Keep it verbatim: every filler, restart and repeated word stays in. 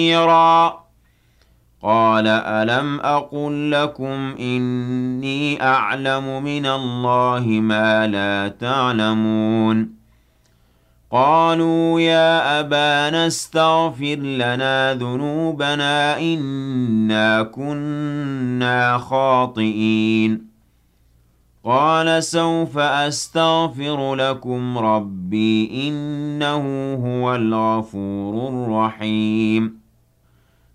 خَبِيرًا قَالَ أَلَمْ أَقُل لَّكُمْ إِنِّي أَعْلَمُ مِنَ اللَّهِ مَا لَا تَعْلَمُونَ قَالُوا يَا أَبَانَا اسْتَغْفِرْ لَنَا ذُنُوبَنَا إِنَّا كُنَّا خَاطِئِينَ قَالَ سَوْفَ أَسْتَغْفِرُ لَكُمْ رَبِّي إِنَّهُ هُوَ الْغَفُورُ الرَّحِيمُ